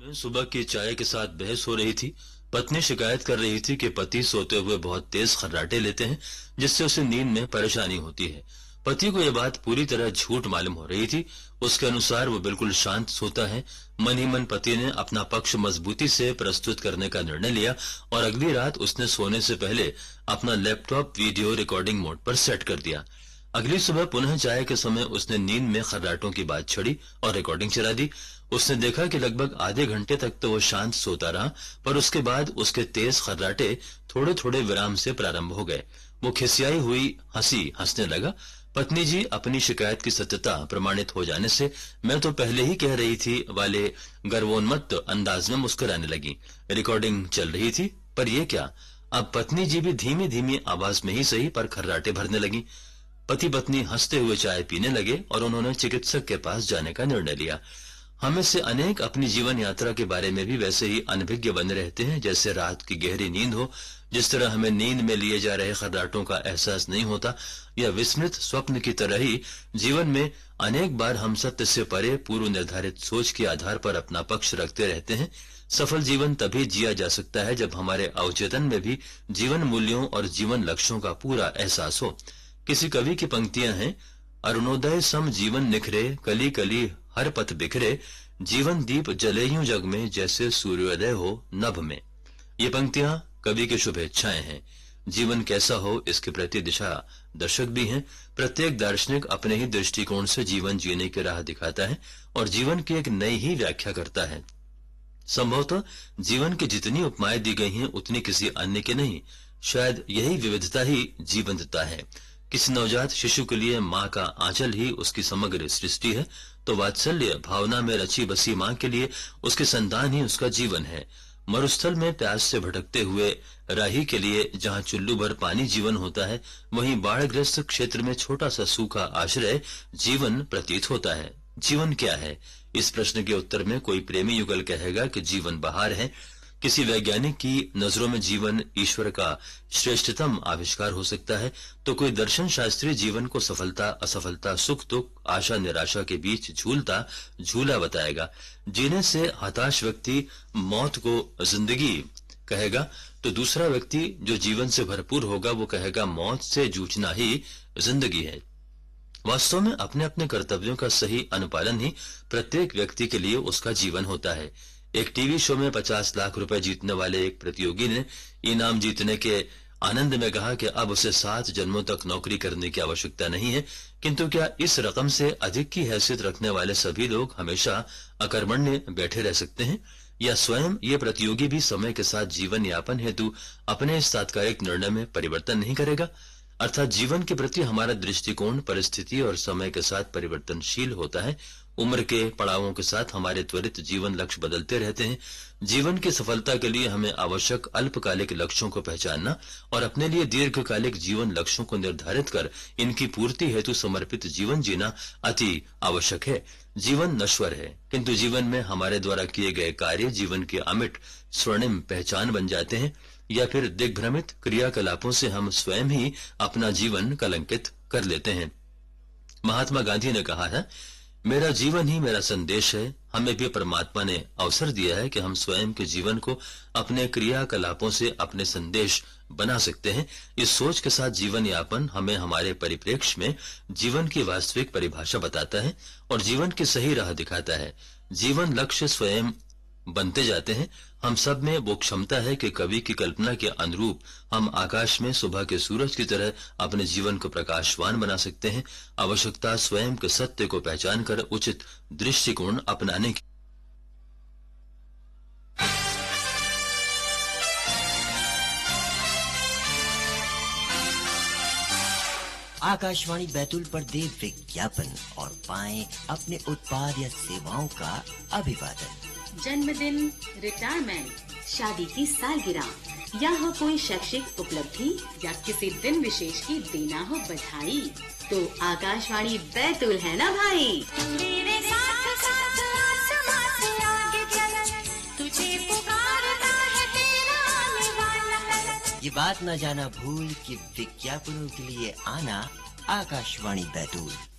में सुबह की चाय के साथ बहस हो रही थी। पत्नी शिकायत कर रही थी कि पति सोते हुए बहुत तेज खर्राटे लेते हैं, जिससे उसे नींद में परेशानी होती है। पति को यह बात पूरी तरह झूठ मालूम हो रही थी। उसके अनुसार वो बिल्कुल शांत सोता है। मन ही मन पति ने अपना पक्ष मजबूती से प्रस्तुत करने का निर्णय लिया और अगली रात उसने सोने से पहले अपना लैपटॉप वीडियो रिकॉर्डिंग मोड पर सेट कर दिया। अगली सुबह पुनः चाय के समय उसने नींद में खर्राटों की बात छड़ी और रिकॉर्डिंग चला दी। उसने देखा कि लगभग आधे घंटे तक तो वो शांत सोता रहा, पर उसके बाद उसके तेज खर्राटे थोड़े थोड़े विराम से प्रारंभ हो गए। वो खिसियाई हुई हंसी हंसने लगा। पत्नी जी अपनी शिकायत की सत्यता प्रमाणित हो जाने से मैं तो पहले ही कह रही थी वाले गर्वोन्मत्त अंदाज में मुस्कुराने लगी। रिकॉर्डिंग चल रही थी, पर यह क्या, अब पत्नी जी भी धीमी धीमी आवाज में ही सही पर खर्राटे भरने लगी। पति पत्नी हंसते हुए चाय पीने लगे और उन्होंने चिकित्सक के पास जाने का निर्णय लिया। हमें से अनेक अपनी जीवन यात्रा के बारे में भी वैसे ही अनभिज्ञ बने रहते हैं जैसे रात की गहरी नींद हो। जिस तरह हमें नींद में लिए जा रहे खर्राटों का एहसास नहीं होता, या विस्मृत स्वप्न की तरह ही जीवन में अनेक बार हम सत्य से परे पूर्व निर्धारित सोच के आधार पर अपना पक्ष रखते रहते हैं। सफल जीवन तभी जिया जा सकता है जब हमारे अवचेतन में भी जीवन मूल्यों और जीवन लक्ष्यों का पूरा एहसास हो। किसी कवि की पंक्तियां हैं, अरुणोदय सम जीवन निखरे, कली कली हर पथ बिखरे, जीवन दीप जले यूं जग में जैसे सूर्योदय हो नभ में। ये पंक्तियां कवि की शुभेच्छाएं हैं। जीवन कैसा हो इसके प्रति दिशा दर्शक भी हैं। प्रत्येक दार्शनिक अपने ही दृष्टिकोण से जीवन जीने की राह दिखाता है और जीवन की एक नई ही व्याख्या करता है। संभवतः जीवन की जितनी उपमाएं दी गई हैं उतनी किसी अन्य की नहीं। शायद यही विविधता ही जीवंतता है। किसी नवजात शिशु के लिए माँ का आंचल ही उसकी समग्र सृष्टि है, तो वात्सल्य भावना में रची बसी माँ के लिए उसके संतान ही उसका जीवन है। मरुस्थल में प्यास से भटकते हुए राही के लिए जहाँ चुल्लू भर पानी जीवन होता है, वहीं बाढ़ग्रस्त क्षेत्र में छोटा सा सूखा आश्रय जीवन प्रतीत होता है। जीवन क्या है? इस प्रश्न के उत्तर में कोई प्रेमी युगल कहेगा कि जीवन बहार है। किसी वैज्ञानिक की नजरों में जीवन ईश्वर का श्रेष्ठतम आविष्कार हो सकता है, तो कोई दर्शन शास्त्री जीवन को सफलता असफलता सुख दुख आशा निराशा के बीच झूलता झूला बताएगा। जीने से हताश व्यक्ति मौत को जिंदगी कहेगा, तो दूसरा व्यक्ति जो जीवन से भरपूर होगा वो कहेगा मौत से जूझना ही जिंदगी है। वास्तव में अपने अपने कर्तव्यों का सही अनुपालन ही प्रत्येक व्यक्ति के लिए उसका जीवन होता है। एक टीवी शो में 50 लाख रुपए जीतने वाले एक प्रतियोगी ने इनाम जीतने के आनंद में कहा कि अब उसे 7 जन्मों तक नौकरी करने की आवश्यकता नहीं है, किंतु क्या इस रकम से अधिक की हैसियत रखने वाले सभी लोग हमेशा अकर्मण्य बैठे रह सकते हैं? या स्वयं ये प्रतियोगी भी समय के साथ जीवन यापन हेतु अपने इस तात्कालिक निर्णय में परिवर्तन नहीं करेगा? अर्थात जीवन के प्रति हमारा दृष्टिकोण परिस्थिति और समय के साथ परिवर्तनशील होता है। उम्र के पड़ावों के साथ हमारे त्वरित जीवन लक्ष्य बदलते रहते हैं। जीवन की सफलता के लिए हमें आवश्यक अल्पकालिक लक्ष्यों को पहचानना और अपने लिए दीर्घकालिक जीवन लक्ष्यों को निर्धारित कर इनकी पूर्ति हेतु समर्पित जीवन जीना अति आवश्यक है। जीवन नश्वर है, किंतु जीवन में हमारे द्वारा किए गए कार्य जीवन की अमिट स्वर्णिम पहचान बन जाते हैं, या फिर दिग्भ्रमित क्रियाकलापों से हम स्वयं ही अपना जीवन कलंकित कर लेते हैं। महात्मा गांधी ने कहा है, मेरा जीवन ही मेरा संदेश है। हमें भी परमात्मा ने अवसर दिया है कि हम स्वयं के जीवन को अपने क्रियाकलापों से अपने संदेश बना सकते हैं। इस सोच के साथ जीवन यापन हमें हमारे परिप्रेक्ष्य में जीवन की वास्तविक परिभाषा बताता है और जीवन की सही राह दिखाता है। जीवन लक्ष्य स्वयं बनते जाते हैं। हम सब में वो क्षमता है कि कवि की कल्पना के अनुरूप हम आकाश में सुबह के सूरज की तरह अपने जीवन को प्रकाशवान बना सकते हैं। आवश्यकता स्वयं के सत्य को पहचान कर उचित दृष्टिकोण अपनाने की। आकाशवाणी बैतूल पर दे विज्ञापन और पाएं अपने उत्पाद या सेवाओं का अभिवादन। जन्मदिन, रिटायरमेंट, शादी की सालगिरह, या हो कोई शैक्षिक उपलब्धि या किसी दिन विशेष की देना हो बधाई, तो आकाशवाणी बैतूल है ना भाई। मेरे साथ साथ आसमां से आगे चल, तुझे पुकारता है तेरा आने वाला। ये बात न जाना भूल कि विज्ञापनों के लिए आना आकाशवाणी बैतूल।